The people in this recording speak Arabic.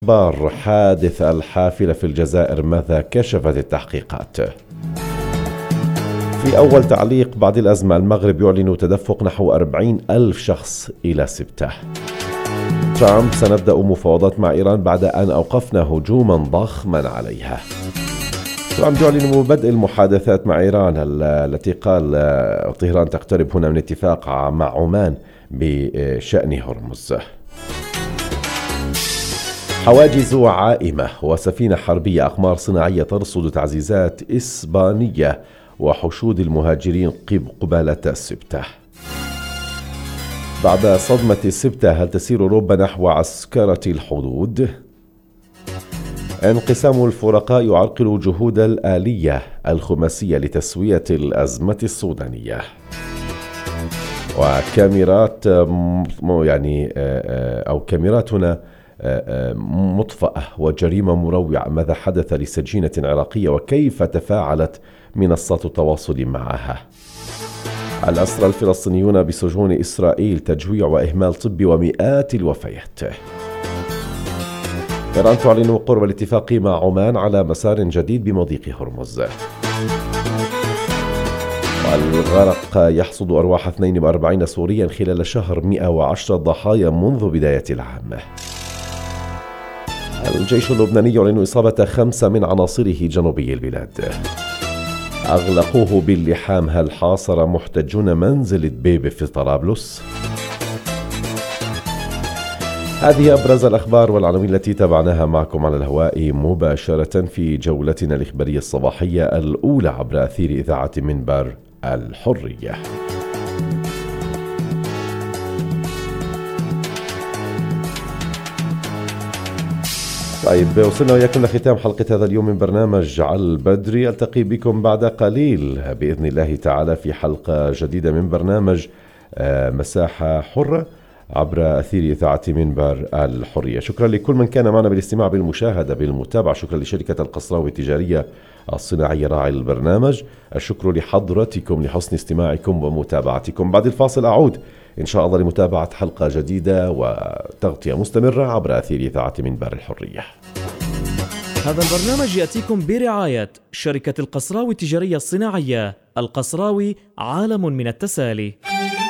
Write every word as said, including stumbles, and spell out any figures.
أخبار حادث الحافلة في الجزائر، ماذا كشفت التحقيقات؟ في أول تعليق بعد الأزمة، المغرب يعلن تدفق نحو أربعين ألف شخص إلى سبتة. ترامب: سنبدأ مفاوضات مع إيران بعد أن أوقفنا هجوما ضخما عليها. ترامب يعلن بدء المحادثات مع إيران التي قال طهران تقترب هنا من اتفاق مع عمان بشأن هرمز. حواجز عائمة وسفينة حربية أقمار صناعية ترصد تعزيزات إسبانية وحشود المهاجرين قبالة سبتة. بعد صدمة سبتة، هل تسير أوروبا نحو عسكرة الحدود؟ انقسام الفرقاء يعرقل جهود الآلية الخماسية لتسوية الأزمة السودانية. وكاميرات يعني أو كاميرات هنا مطفأة وجريمة مروعة، ماذا حدث لسجينة عراقية وكيف تفاعلت منصات التواصل معها؟ الأسرى الفلسطينيون بسجون إسرائيل، تجويع وإهمال طبي ومئات الوفيات. إيران تعلن قرب الاتفاق مع عمان على مسار جديد بمضيق هرمز. والغرق يحصد أرواح اثنين وأربعين سوريا خلال شهر، مئة وعشرة ضحايا منذ بداية العام. الجيش اللبناني يعلن إصابة خمسة من عناصره جنوبي البلاد. أغلقوه باللحام، هل حاصر محتجون منزل دبيب في طرابلس؟ هذه أبرز الأخبار والعناوين التي تابعناها معكم على الهواء مباشرة في جولتنا الإخبارية الصباحية الأولى عبر أثير إذاعة منبر الحرية. طيب، وصلنا وياكم لختام حلقة هذا اليوم من برنامج على البدري. ألتقي بكم بعد قليل بإذن الله تعالى في حلقة جديدة من برنامج مساحة حرة عبر أثير إذاعة منبر الحرية. شكرا لكل من كان معنا بالاستماع، بالمشاهدة، بالمتابعة. شكرا لشركة القصراوي التجارية الصناعية راعي البرنامج. الشكر لحضرتكم لحسن استماعكم ومتابعتكم. بعد الفاصل أعود إن شاء الله لمتابعة حلقة جديدة وتغطية مستمرة عبر أثير إذاعة منبر الحرية. هذا البرنامج يأتيكم برعاية شركة القصراوي التجارية الصناعية. القصراوي، عالم من التسالي.